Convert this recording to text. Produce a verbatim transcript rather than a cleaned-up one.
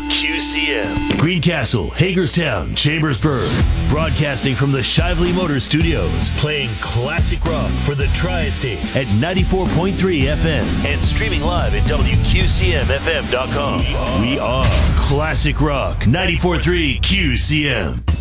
Q C M. Greencastle, Hagerstown, Chambersburg. Broadcasting from the Shively Motor Studios. Playing classic rock for the Tri-State at ninety-four point three F M. And streaming live at W Q C M F M dot com. We are Classic Rock ninety-four point three Q C M.